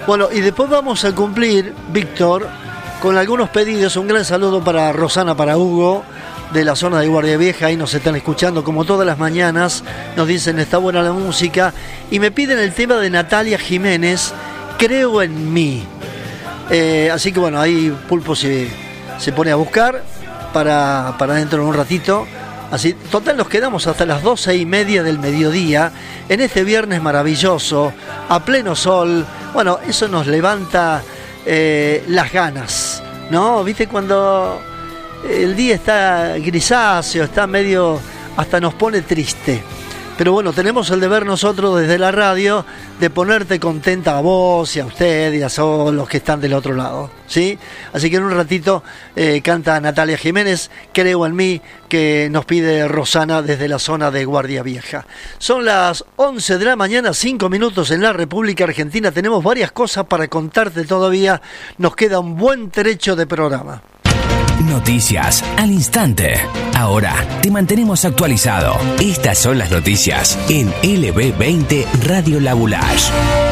Bueno, y después vamos a cumplir, Víctor, con algunos pedidos. Un gran saludo para Rosana, para Hugo, de la zona de Guardia Vieja. Ahí nos están escuchando como todas las mañanas. Nos dicen, está buena la música. Y me piden el tema de Natalia Jiménez, Creo en mí. Así que bueno, ahí Pulpo se pone a buscar para dentro de un ratito. Así, total, nos quedamos hasta las 12:30 del mediodía en este viernes maravilloso, a pleno sol. Bueno, eso nos levanta las ganas, ¿no? ¿Viste? Cuando el día está grisáceo, está medio, hasta nos pone triste. Pero bueno, tenemos el deber nosotros desde la radio de ponerte contenta a vos y a usted y a todos los que están del otro lado, ¿sí? Así que en un ratito canta Natalia Jiménez, Creo en mí, que nos pide Rosana desde la zona de Guardia Vieja. Son las 11 de la mañana, 5 minutos en la República Argentina. Tenemos varias cosas para contarte todavía. Nos queda un buen trecho de programa. Noticias al instante. Ahora te mantenemos actualizado. Estas son las noticias en LB20 Radio La Boulage.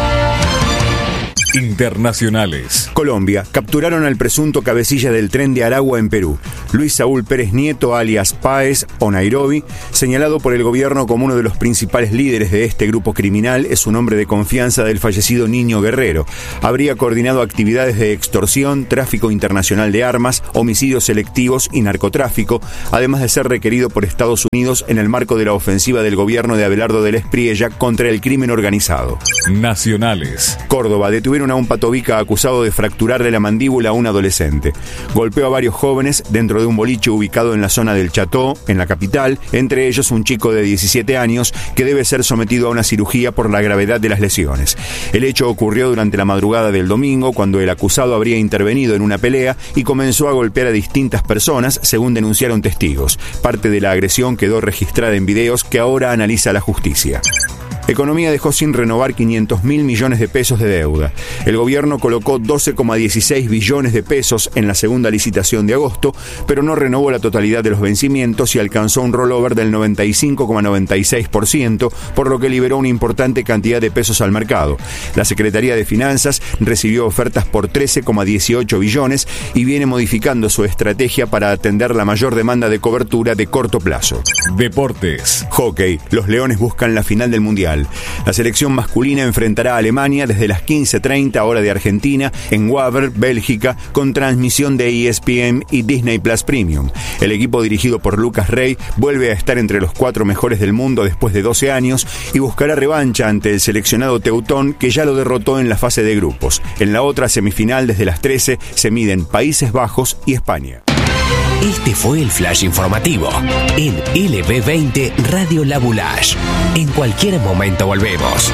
Internacionales. Colombia. Capturaron al presunto cabecilla del tren de Aragua en Perú, Luis Saúl Pérez Nieto, alias Páez o Nairobi, señalado por el gobierno como uno de los principales líderes de este grupo criminal. Es un hombre de confianza del fallecido Niño Guerrero. Habría coordinado actividades de extorsión, tráfico internacional de armas, homicidios selectivos y narcotráfico, además de ser requerido por Estados Unidos en el marco de la ofensiva del gobierno de Abelardo del Espriella contra el crimen organizado. Nacionales. Córdoba. Detuvieron a un patobica acusado de fracturarle la mandíbula a un adolescente. Golpeó a varios jóvenes dentro de un boliche ubicado en la zona del Cható, en la capital, entre ellos un chico de 17 años que debe ser sometido a una cirugía por la gravedad de las lesiones. El hecho ocurrió durante la madrugada del domingo, cuando el acusado habría intervenido en una pelea y comenzó a golpear a distintas personas, según denunciaron testigos. Parte de la agresión quedó registrada en videos que ahora analiza la justicia. Economía dejó sin renovar 500.000 millones de pesos de deuda. El gobierno colocó 12,16 billones de pesos en la segunda licitación de agosto, pero no renovó la totalidad de los vencimientos y alcanzó un rollover del 95,96%, por lo que liberó una importante cantidad de pesos al mercado. La Secretaría de Finanzas recibió ofertas por 13,18 billones y viene modificando su estrategia para atender la mayor demanda de cobertura de corto plazo. Deportes. Hockey. Los Leones buscan la final del Mundial. La selección masculina enfrentará a Alemania desde las 15:30 hora de Argentina en Wavre, Bélgica, con transmisión de ESPN y Disney Plus Premium. El equipo dirigido por Lucas Rey vuelve a estar entre los 4 mejores del mundo después de 12 años y buscará revancha ante el seleccionado teutón, que ya lo derrotó en la fase de grupos. En la otra semifinal, desde las 13, se miden Países Bajos y España. Este fue el flash informativo en LB20 Radio La Boulage. En cualquier momento volvemos.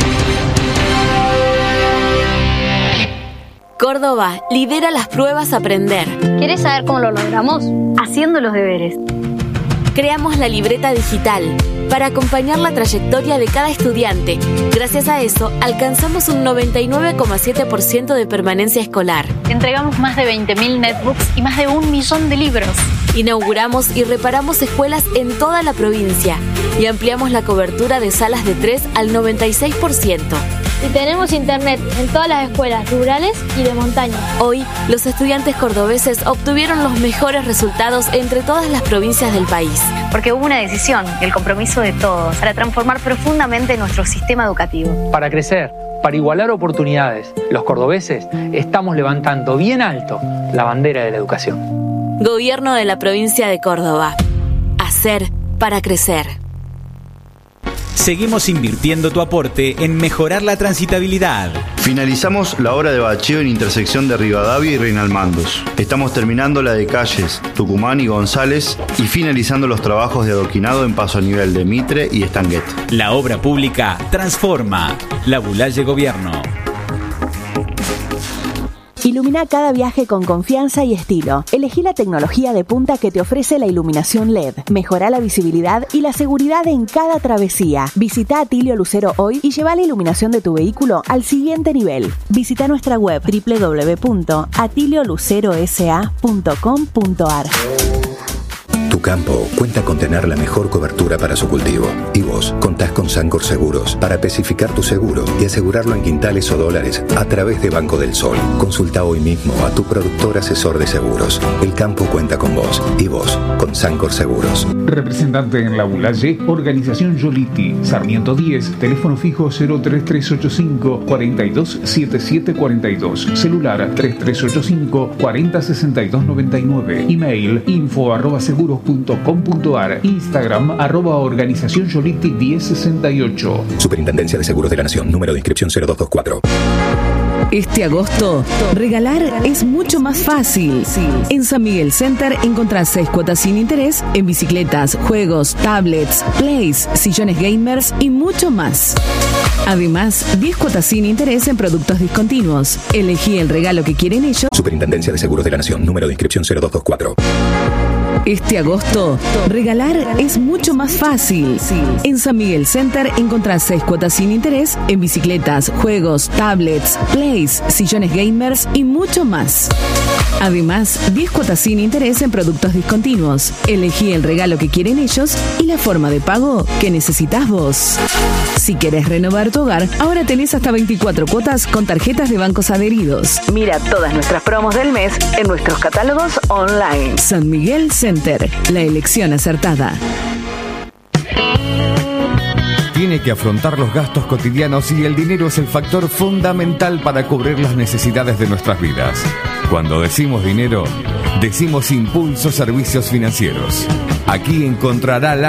Córdoba lidera las pruebas Aprender. ¿Quieres saber cómo lo logramos? Haciendo los deberes. Creamos la libreta digital para acompañar la trayectoria de cada estudiante. Gracias a eso, alcanzamos un 99,7% de permanencia escolar. Entregamos más de 20.000 netbooks y más de 1 millón de libros. Inauguramos y reparamos escuelas en toda la provincia y ampliamos la cobertura de salas de 3 al 96%. Y tenemos internet en todas las escuelas rurales y de montaña. Hoy, los estudiantes cordobeses obtuvieron los mejores resultados entre todas las provincias del país. Porque hubo una decisión y el compromiso de todos para transformar profundamente nuestro sistema educativo. Para crecer, para igualar oportunidades, los cordobeses estamos levantando bien alto la bandera de la educación. Gobierno de la provincia de Córdoba. Hacer para crecer. Seguimos invirtiendo tu aporte en mejorar la transitabilidad. Finalizamos la obra de bacheo en intersección de Rivadavia y Reinalmandos. Estamos terminando la de calles Tucumán y González y finalizando los trabajos de adoquinado en paso a nivel de Mitre y Estanguet. La obra pública transforma. La Boulage Gobierno. Ilumina cada viaje con confianza y estilo. Elegí la tecnología de punta que te ofrece la iluminación LED. Mejora la visibilidad y la seguridad en cada travesía. Visita Atilio Lucero hoy y lleva la iluminación de tu vehículo al siguiente nivel. Visita nuestra web www.atiliolucerosa.com.ar. Tu campo cuenta con tener la mejor cobertura para su cultivo. Y vos contás con Sancor Seguros para especificar tu seguro y asegurarlo en quintales o dólares a través de Banco del Sol. Consulta hoy mismo a tu productor asesor de seguros. El campo cuenta con vos y vos con Sancor Seguros. Representante en La Bulaye, Organización Yoliti, Sarmiento 10, teléfono fijo 03385 427742, celular 3385 406299, email info@seguros.com.ar, Instagram @organización Yoliti 1068. Superintendencia de Seguros de la Nación, número de inscripción 0224. Este agosto, regalar es mucho más fácil. En San Miguel Center encontrás 6 cuotas sin interés en bicicletas, juegos, tablets, plays, sillones gamers y mucho más. Además, 10 cuotas sin interés en productos discontinuos. Elegí el regalo que quieren ellos. Superintendencia de Seguros de la Nación, número de inscripción 0224. Este agosto, regalar es mucho más fácil. En San Miguel Center encontrás 6 cuotas sin interés en bicicletas, juegos, tablets, plays, sillones gamers y mucho más. Además, 10 cuotas sin interés en productos discontinuos. Elegí el regalo que quieren ellos y la forma de pago que necesitas vos. Si querés renovar tu hogar, ahora tenés hasta 24 cuotas con tarjetas de bancos adheridos. Mira todas nuestras promos del mes en nuestros catálogos online. San Miguel Center, la elección acertada. Tiene que afrontar los gastos cotidianos y el dinero es el factor fundamental para cubrir las necesidades de nuestras vidas. Cuando decimos dinero, decimos Impulso Servicios Financieros. Aquí encontrará la